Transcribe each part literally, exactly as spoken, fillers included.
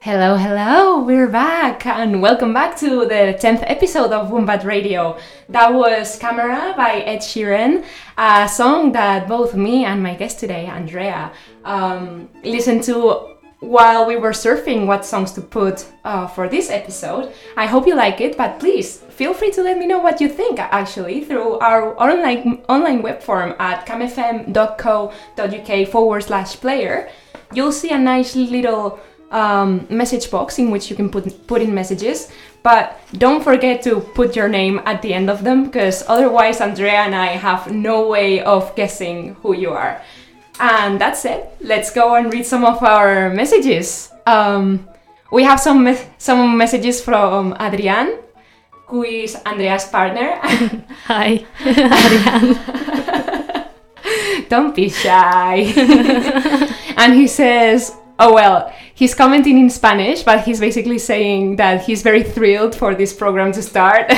Hello, hello, we're back and welcome back to the tenth episode of Wombat Radio. That was Camera by Ed Sheeran, a song that both me and my guest today, Andrea, um, listened to while we were surfing what songs to put uh, for this episode. I hope you like it, but please feel free to let me know what you think actually through our online online web form at camfm.co.uk forward slash player. You'll see a nice little um, message box in which you can put put in messages, but don't forget to put your name at the end of them, because otherwise Andrea and I have no way of guessing who you are. And that's it. Let's go and read some of our messages. Um, we have some me- some messages from Adrián, who is Andrea's partner. Hi, Adrián. Don't be shy. And he says, oh well, he's commenting in Spanish, but he's basically saying that he's very thrilled for this program to start.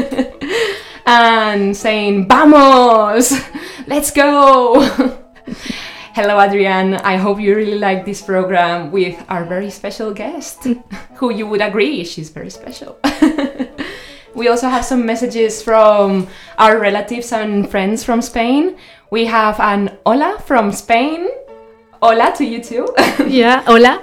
And saying, vamos, let's go. Hello, Adrián. I hope you really like this program with our very special guest, who you would agree, she's very special. We also have some messages from our relatives and friends from Spain. We have an hola from Spain. Hola to you too. Yeah, hola.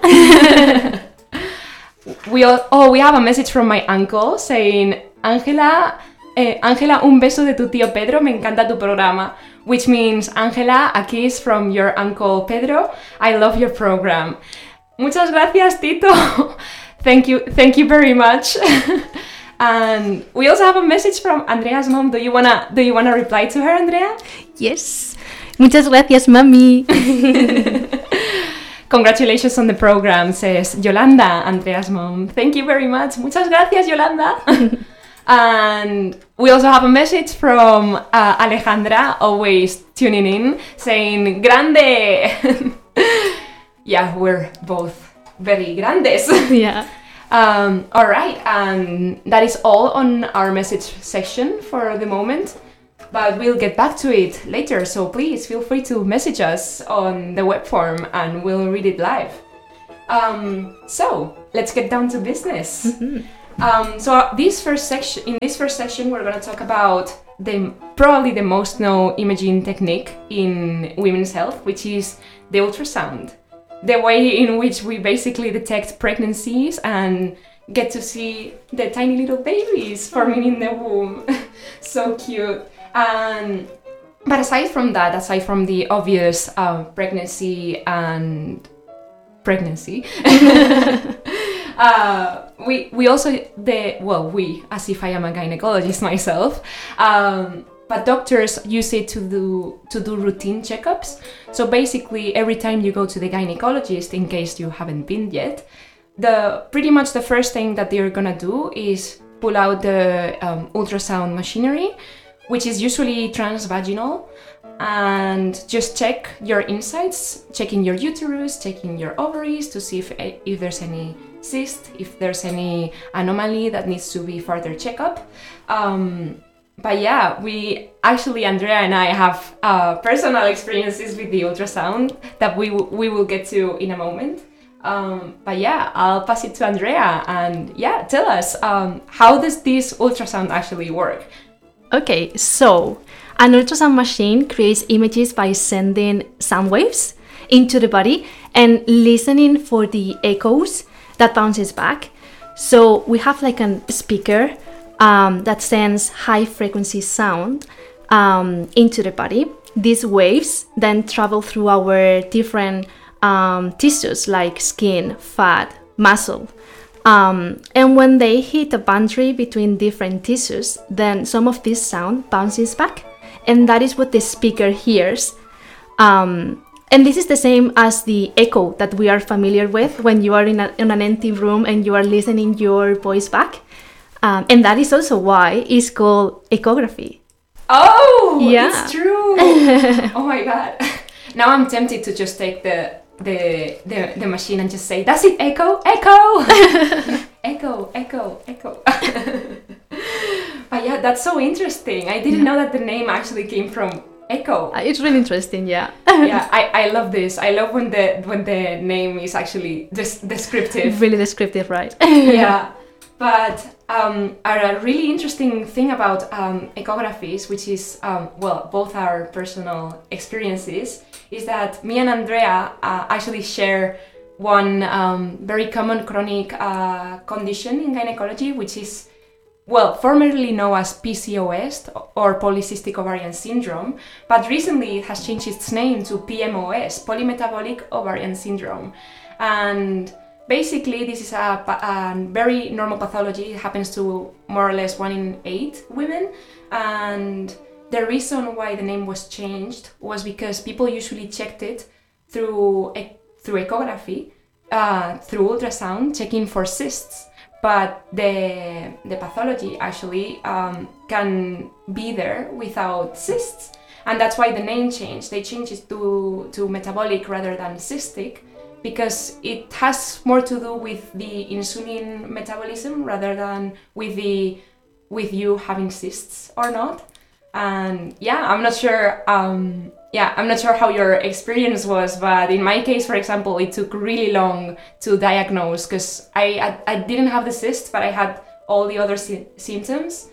we all, oh, we have a message from my uncle saying, Ángela, eh, Ángela, un beso de tu tío Pedro, me encanta tu programa. Which means, Ángela, a kiss from your uncle Pedro. I love your program. Muchas gracias, Tito. Thank you, thank you very much. And we also have a message from Andrea's mom. Do you wanna do you wanna reply to her, Andrea? Yes. Muchas gracias, mami. Congratulations on the program, says Yolanda, Andrea's mom. Thank you very much. Muchas gracias, Yolanda. And we also have a message from uh, Alejandra, always tuning in, saying grande. Yeah, we're both very grandes. Yeah. Um, all right, and that is all on our message section for the moment, but we'll get back to it later, so please feel free to message us on the web form and we'll read it live. Um, so, let's get down to business. Mm-hmm. Um, so this first section, in this first section, we're going to talk about the probably the most known imaging technique in women's health, which is the ultrasound. The way in which we basically detect pregnancies and get to see the tiny little babies forming in the womb. So cute. And but aside from that, aside from the obvious uh, pregnancy and pregnancy, uh, we we also the well we as if I am a gynecologist myself. Um, But doctors use it to do to do routine checkups. So basically, every time you go to the gynecologist, in case you haven't been yet, the pretty much the first thing that they're gonna do is pull out the um, ultrasound machinery, which is usually transvaginal, and just check your insides, checking your uterus, checking your ovaries to see if if there's any cyst, if there's any anomaly that needs to be further checked up. Um, But yeah, we actually, Andrea and I have uh, personal experiences with the ultrasound that we w- we will get to in a moment. Um, but yeah, I'll pass it to Andrea and yeah, tell us, um, how does this ultrasound actually work? Okay, so an ultrasound machine creates images by sending sound waves into the body and listening for the echoes that bounces back. So we have like a speaker Um, that sends high frequency sound um, into the body. These waves then travel through our different um, tissues like skin, fat, muscle. Um, and when they hit a boundary between different tissues, then some of this sound bounces back. And that is what the speaker hears. Um, and this is the same as the echo that we are familiar with when you are in, a, in an empty room and you are listening your voice back. Um, and that is also why it's called echography. Oh, yeah. It's true. Oh my god. Now I'm tempted to just take the the the, the machine and just say, "Does it echo? Echo! Echo! Echo! Echo!" But yeah, that's so interesting. I didn't yeah. know that the name actually came from Echo. Uh, It's really interesting, yeah. Yeah, I, I love this. I love when the when the name is actually des- descriptive. Really descriptive, right? Yeah, but um, a really interesting thing about um, echographies, which is um, well, both our personal experiences, is that me and Andrea uh, actually share one um, very common chronic uh, condition in gynecology, which is, well, formerly known as P C O S or polycystic ovarian syndrome, but recently it has changed its name to P M O S, polymetabolic ovarian syndrome. And basically this is a, a very normal pathology. It happens to more or less one in eight women. And the reason why the name was changed was because people usually checked it through, through echography, uh, through ultrasound, checking for cysts. But the the pathology actually um, can be there without cysts, and that's why the name changed. They changed it to, to metabolic rather than cystic, because it has more to do with the insulin metabolism rather than with the with you having cysts or not. And yeah, I'm not sure. Um, yeah, I'm not sure how your experience was, but in my case, for example, it took really long to diagnose because I, I I didn't have the cyst, but I had all the other sy- symptoms.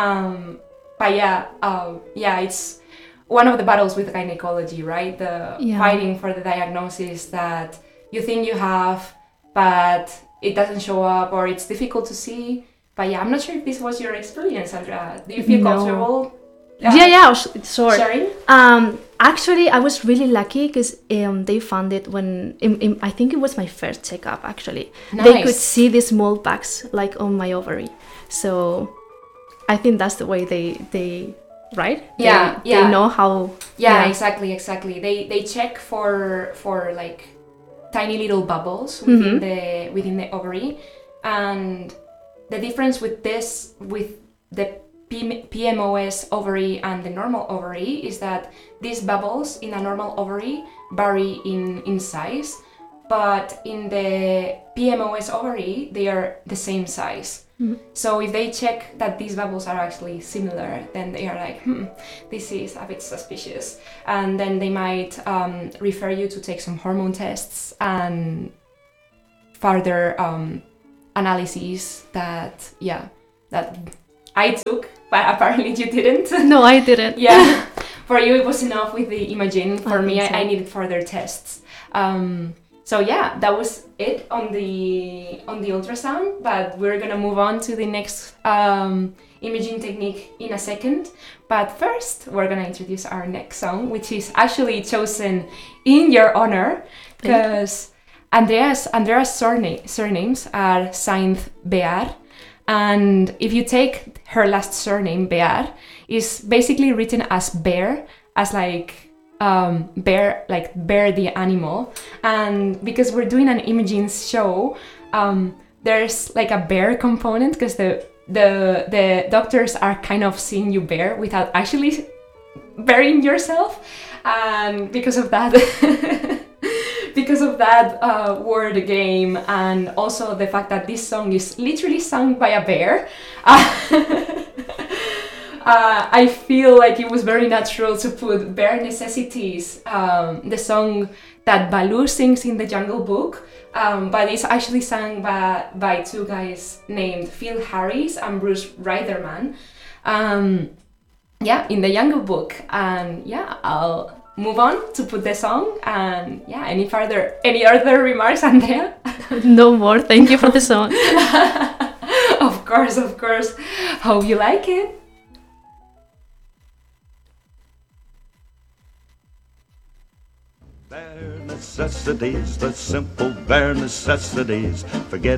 Um, but yeah, um, yeah, it's one of the battles with gynecology, right? The Yeah. fighting for the diagnosis that you think you have, but it doesn't show up, or it's difficult to see. But yeah, I'm not sure if this was your experience, Andrea. Do you feel No. comfortable? Yeah, yeah, yeah, sh- sure. Sharing? Um, actually, I was really lucky because um, they found it when in, in, I think it was my first checkup. Actually, they could Nice. see the small bags like on my ovary. So I think that's the way they they right. Yeah, they, yeah. They know how. Yeah, Yeah. exactly, exactly. They they check for for like tiny little bubbles within Mhm. the within the ovary, and the difference with this with the P- PMOS ovary and the normal ovary is that these bubbles in a normal ovary vary in in size, but in the P M O S ovary they are the same size. Mhm. So if they check that these bubbles are actually similar, then they are like, hmm, this is a bit suspicious. And then they might um, refer you to take some hormone tests and further um, analyses that, yeah, that I took, but apparently you didn't. No, I didn't. Yeah, for you it was enough with the imaging. For I me, think I, so. I needed further tests. Um, so yeah, that was it on the on the ultrasound. But we're gonna move on to the next um, imaging technique in a second. But first, we're gonna introduce our next song, which is actually chosen in your honor because Andrea's Andrea's surname, surnames are Sainz Bear. And if you take her last surname, Bear, is basically written as bear, as like um, bear, like bear the animal. And because we're doing an imaging show, um, there's like a bear component because the the the doctors are kind of seeing you bear without actually burying yourself, and because of that. Because of that uh, word game, and also the fact that this song is literally sung by a bear, uh, uh, I feel like it was very natural to put Bare Necessities, um, the song that Baloo sings in the Jungle Book, um, but it's actually sung by, by two guys named Phil Harris and Bruce Reitherman, um, yeah, in the Jungle Book. And yeah, I'll move on to put the song. And yeah, any further any other remarks, Andrea? No more. Thank you for the song. Of course, of course. Hope you like it. Bare necessities, the simple bare necessities. Forget